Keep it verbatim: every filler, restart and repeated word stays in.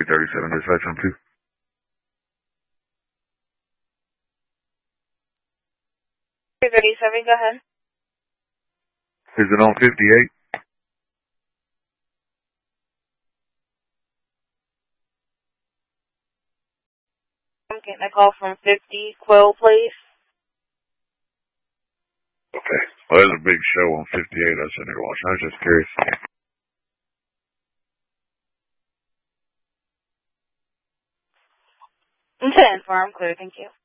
thirty-seven dispatch on two. two thirty-seven, go ahead. Is it on fifty-eight? I'm getting a call from fifty Quill Place. Okay. Well, there's a big show on fifty-eight I was sitting there watching. I was just curious. ten four, I'm clear, thank you.